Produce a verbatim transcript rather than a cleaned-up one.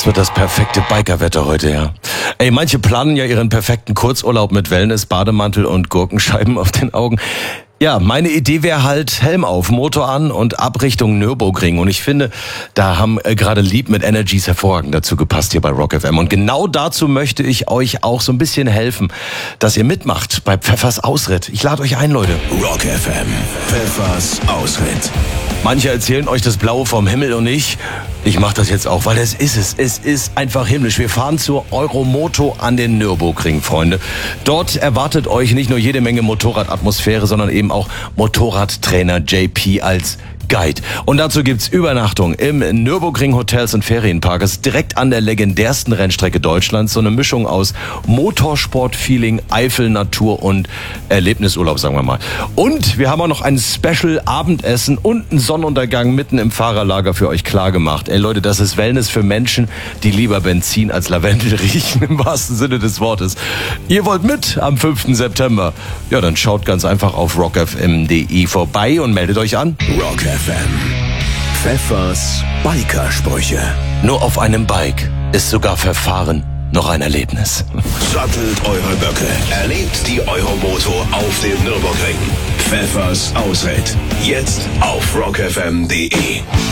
Das wird das perfekte Bikerwetter heute, ja. Ey, manche planen ja ihren perfekten Kurzurlaub mit Wellness, Bademantel und Gurkenscheiben auf den Augen. Ja, meine Idee wäre halt Helm auf, Motor an und ab Richtung Nürburgring. Und ich finde, da haben äh, gerade Lieb mit Energies hervorragend dazu gepasst hier bei Rock F M. Und genau dazu möchte ich euch auch so ein bisschen helfen, dass ihr mitmacht bei Pfeffers Ausritt. Ich lade euch ein, Leute. Rock F M, Pfeffers Ausritt. Manche erzählen euch das Blaue vom Himmel und ich, ich mache das jetzt auch, weil das ist es. Es ist einfach himmlisch. Wir fahren zur Euromoto an den Nürburgring, Freunde. Dort erwartet euch nicht nur jede Menge Motorradatmosphäre, sondern eben auch Motorradtrainer J P als Guide. Und dazu gibt's Übernachtung im Nürburgring Hotels und Ferienparks direkt an der legendärsten Rennstrecke Deutschlands. So eine Mischung aus Motorsport-Feeling, Eifel, Natur und Erlebnisurlaub, sagen wir mal. Und wir haben auch noch ein Special-Abendessen und einen Sonnenuntergang mitten im Fahrerlager für euch klar gemacht. Ey Leute, das ist Wellness für Menschen, die lieber Benzin als Lavendel riechen, im wahrsten Sinne des Wortes. Ihr wollt mit am fünften September? Ja, dann schaut ganz einfach auf rock f m punkt d e vorbei und meldet euch an. Rock F M, Pfeffers Bikersprüche. Nur auf einem Bike ist sogar Verfahren noch ein Erlebnis. Sattelt eure Böcke, erlebt die Euromoto auf dem Nürburgring. Pfeffers Ausritt, jetzt auf rock f m punkt d e.